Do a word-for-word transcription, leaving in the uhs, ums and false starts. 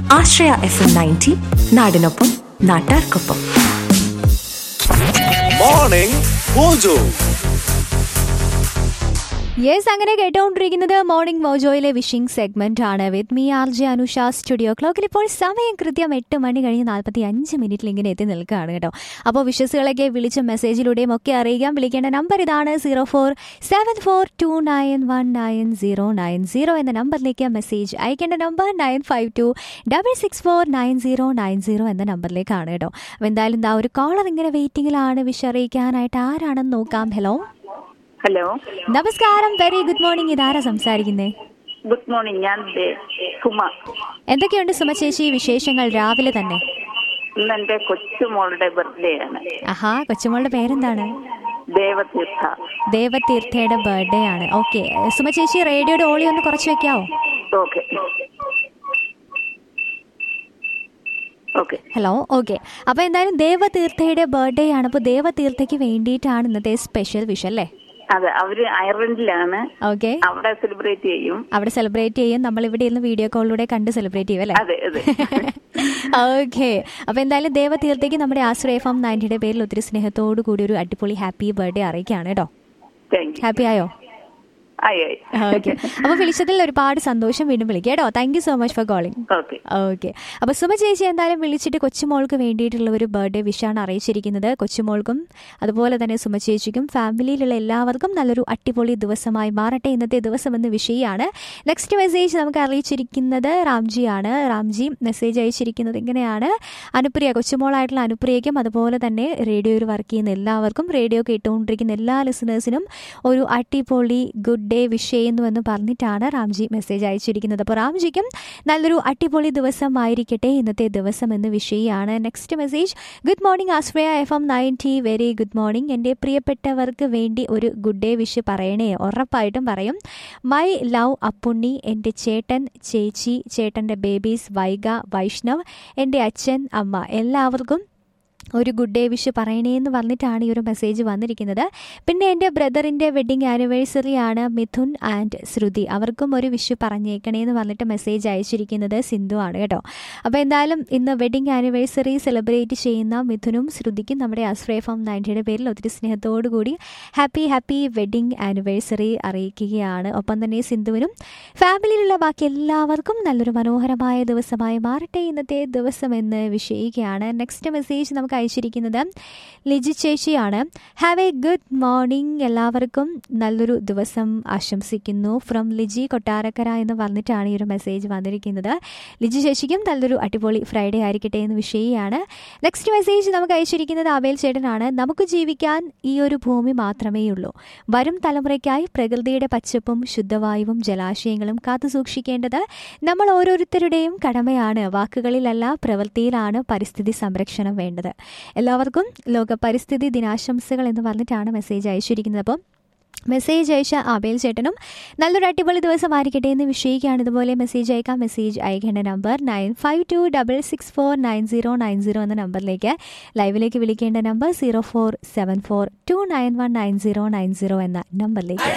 ആശ്രയ F M ninety, നാടിനൊപ്പം നാട്ടാർക്കൊപ്പം. Morning mojo. Yes, അങ്ങനെ കേട്ടുകൊണ്ടിരിക്കുന്നത് മോർണിംഗ് മോജോയിലെ വിഷിംഗ് സെഗ്മെന്റ് ആണ്. With me R J Anusha. Studio ക്ലോക്കിൽ ഇപ്പോൾ സമയം കൃത്യം എട്ട് മണി കഴിഞ്ഞ് നാൽപ്പത്തി അഞ്ച് മിനിറ്റിൽ ഇങ്ങനെ എത്തി നിൽക്കുകയാണ് കേട്ടോ. അപ്പോൾ വിഷസുകളൊക്കെ വിളിച്ച മെസ്സേജിലൂടെയും ഒക്കെ അറിയിക്കാൻ വിളിക്കേണ്ട നമ്പർ ഇതാണ്: zero four seven four to nine one nine zero nine zero എന്ന നമ്പറിലേക്ക് മെസ്സേജ് അയക്കേണ്ട number nine five to double six four nine zero nine zero എന്ന നമ്പറിലേക്കാണ് കേട്ടോ. അപ്പോൾ എന്തായാലും എന്താ ഒരു കോളർ ഇങ്ങനെ വെയിറ്റിംഗിലാണ്. വിഷ് അറിയിക്കാനായിട്ട് ആരാണെന്ന് നോക്കാം. ഹലോ ഹലോ, നമസ്കാരം. Very good morning. ഇതാരാ സംസാരിക്കുന്നേ? Good morning. ഞാൻ സുമ. എന്തൊക്കെയുണ്ട് സുമ ചേച്ചി വിശേഷങ്ങൾ രാവിലെ തന്നെ? ഇന്ന് എന്റെ കൊച്ചുമോളുടെ ബർത്ത്ഡേ ആണ്. ആഹാ, കൊച്ചുമോളുടെ പേരെന്താണ്? ദേവതീർത്ഥ. ദേവതീർത്ഥയുടെ ബർത്ത്ഡേ ആണ്. ഓക്കെ സുമ ചേച്ചി, റേഡിയോയുടെ ഓളി ഒന്ന് കുറച്ച് വെക്കാവോ? Okay okay. ഹലോ. ഓക്കെ, അപ്പോൾ എന്തായാലും ദേവതീർത്ഥയുടെ ബർത്ത്ഡേ ആണ്. അപ്പോൾ ദേവതീർത്ഥയ്ക്ക് വേണ്ടിയിട്ടാണ് ഇന്നത്തെ സ്പെഷ്യൽ വിഷ് അല്ലേ? അതെ, അവര് അയർലൻഡിലാണ്. ഓക്കെ, അവിടെ സെലിബ്രേറ്റ് ചെയ്യും. അവിടെ സെലിബ്രേറ്റ് ചെയ്യും. നമ്മൾ ഇവിടെ ഇരുന്ന് വീഡിയോ കോളിലൂടെ കണ്ട് സെലിബ്രേറ്റ് ചെയ്യും അല്ലേ? അതെ അതെ. ഓക്കെ, അപ്പോൾ എന്തായാലും ദേവതീർത്ഥയ്ക്ക് നമ്മുടെ ആശ്രയ എഫ് എം നയൻറ്റിയുടെ പേരിൽ ഒത്തിരി സ്നേഹത്തോടു കൂടി ഒരു അടിപൊളി ഹാപ്പി ബർത്ത്ഡേ അറിയിക്കുകയാണ് കേട്ടോ. ഹാപ്പി ആയോ? ഓക്കെ, അപ്പോൾ വിളിച്ചതിൽ ഒരുപാട് സന്തോഷം. വീണ്ടും വിളിക്കാം കേട്ടോ. Thank you so much for calling. Okay, അപ്പോൾ സുമ ചേച്ചി എന്തായാലും വിളിച്ചിട്ട് കൊച്ചുമോൾക്ക് വേണ്ടിയിട്ടുള്ള ഒരു ബർത്ത്ഡേ വിഷാണ് അറിയിച്ചിരിക്കുന്നത്. കൊച്ചുമോൾക്കും അതുപോലെ തന്നെ സുമ ചേച്ചിക്കും ഫാമിലിയിലുള്ള എല്ലാവർക്കും നല്ലൊരു അടിപൊളി ദിവസമായി മാറട്ടെ ഇന്നത്തെ ദിവസം എന്ന് വിഷയമാണ്. നെക്സ്റ്റ് മെസ്സേജ് നമുക്ക് അറിയിച്ചിരിക്കുന്നത് റാംജിയാണ്. റാംജി മെസ്സേജ് അയച്ചിരിക്കുന്നത് ഇങ്ങനെയാണ്: അനുപ്രിയ, കൊച്ചുമോളായിട്ടുള്ള അനുപ്രിയയ്ക്കും അതുപോലെ തന്നെ റേഡിയോയിൽ വർക്ക് ചെയ്യുന്ന എല്ലാവർക്കും, റേഡിയോ കേട്ടുകൊണ്ടിരിക്കുന്ന എല്ലാ ലിസണേഴ്സിനും ഒരു അടിപൊളി ഗുഡ് ഡേ വിഷ് ചെയ്യുന്നു എന്ന് പറഞ്ഞിട്ടാണ് റാംജി മെസ്സേജ് അയച്ചിരിക്കുന്നത്. അപ്പോൾ റാംജിക്കും നല്ലൊരു അടിപൊളി ദിവസം ആയിരിക്കട്ടെ ഇന്നത്തെ ദിവസം എന്ന് വിഷയമാണ്. നെക്സ്റ്റ് മെസ്സേജ്: ഗുഡ് മോർണിംഗ് ആശ്രയ F M ninety. Very good morning. എൻ്റെ പ്രിയപ്പെട്ടവർക്ക് വേണ്ടി ഒരു ഗുഡ് ഡേ വിഷ് പറയണേ. ഉറപ്പായിട്ടും പറയും. മൈ ലവ് അപ്പുണ്ണി, എൻ്റെ ചേട്ടൻ, ചേച്ചി, ചേട്ടൻ്റെ ബേബീസ് വൈഗ, വൈഷ്ണവ്, എൻ്റെ അച്ഛൻ, അമ്മ, എല്ലാവർക്കും ഒരു ഗുഡ് ഡേ വിഷ് പറയണേ എന്ന് പറഞ്ഞിട്ടാണ് ഈ ഒരു മെസ്സേജ് വന്നിരിക്കുന്നത്. പിന്നെ എൻ്റെ ബ്രദറിൻ്റെ വെഡ്ഡിങ് ആനിവേഴ്സറി ആണ്, മിഥുൻ ആൻഡ് ശ്രുതി, അവർക്കും ഒരു വിഷ് പറഞ്ഞേക്കണേ എന്ന് പറഞ്ഞിട്ട് മെസ്സേജ് അയച്ചിരിക്കുന്നത് സിന്ധു ആണ് കേട്ടോ. അപ്പോൾ എന്തായാലും ഇന്ന് വെഡ്ഡിങ് ആനിവേഴ്സറി സെലിബ്രേറ്റ് ചെയ്യുന്ന മിഥുനും ശ്രുതിക്കും നമ്മുടെ ആശ്രയ എഫ് എം നയൻറ്റിയുടെ പേരിൽ ഒത്തിരി സ്നേഹത്തോടു കൂടി ഹാപ്പി ഹാപ്പി വെഡ്ഡിങ് ആനിവേഴ്സറി അറിയിക്കുകയാണ്. ഒപ്പം തന്നെ സിന്ധുവിനും ഫാമിലിയിലുള്ള ബാക്കി എല്ലാവർക്കും നല്ലൊരു മനോഹരമായ ദിവസമായി മാറട്ടെ ഇന്നത്തെ ദിവസം എന്ന് വിഷയിക്കുകയാണ്. നെക്സ്റ്റ് മെസ്സേജ് നമുക്ക് അയച്ചിരിക്കുന്നത് ലിജി ചേച്ചിയാണ്. ഹാവ് എ ഗുഡ് മോർണിംഗ്, എല്ലാവർക്കും നല്ലൊരു ദിവസം ആശംസിക്കുന്നു. ഫ്രം ലിജി കൊട്ടാരക്കര എന്ന് പറഞ്ഞിട്ടാണ് ഈ ഒരു മെസ്സേജ് വന്നിരിക്കുന്നത്. ലിജി ചേച്ചിക്കും നല്ലൊരു അടിപൊളി ഫ്രൈഡേ ആയിരിക്കട്ടെ എന്ന് വിഷയമാണ്. നെക്സ്റ്റ് മെസ്സേജ് നമുക്ക് അയച്ചിരിക്കുന്നത് ആബേൽ ചേട്ടനാണ്. നമുക്ക് ജീവിക്കാൻ ഈ ഒരു ഭൂമി മാത്രമേ ഉള്ളൂ. വരും തലമുറയ്ക്കായി പ്രകൃതിയുടെ പച്ചപ്പും ശുദ്ധവായുവും ജലാശയങ്ങളും കാത്തു സൂക്ഷിക്കേണ്ടത് നമ്മൾ ഓരോരുത്തരുടെയും കടമയാണ്. വാക്കുകളിലല്ല, പ്രവൃത്തിയിലാണ് പരിസ്ഥിതി സംരക്ഷണം വേണ്ടത്. എല്ലാവർക്കും ലോക പരിസ്ഥിതി ദിനാശംസകൾ എന്ന് പറഞ്ഞിട്ടാണ് മെസ്സേജ് അയച്ചിരിക്കുന്നത്. അപ്പം മെസ്സേജ് അയച്ച ആബേൽ ചേട്ടനും നല്ലൊരു അടിപൊളി ദിവസമായിരിക്കട്ടെ എന്ന് വിഷയിക്കുകയാണ്. ഇതുപോലെ മെസ്സേജ് അയക്കാം. മെസ്സേജ് അയക്കേണ്ട number nine five to double six four nine zero nine zero എന്ന നമ്പറിലേക്ക്. ലൈവിലേക്ക് വിളിക്കേണ്ട number zero four seven four to nine one nine zero nine zero എന്ന നമ്പറിലേക്ക്.